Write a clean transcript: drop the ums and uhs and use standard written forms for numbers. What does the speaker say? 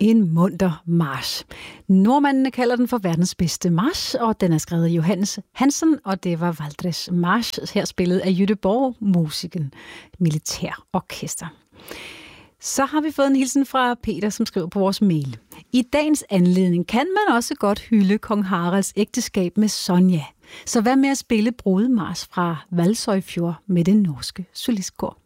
En munter march. Nordmændene kalder den for verdens bedste march, og den er skrevet af Johannes Hansen, og det var Valdres March, her spillet af Göteborg Musiken, militærorkester. Så har vi fået en hilsen fra Peter, som skriver på vores mail. I dagens anledning kan man også godt hylde kong Haralds ægteskab med Sonja. Så hvad med at spille Brudemars fra Valsøyfjord med det norske solistkor?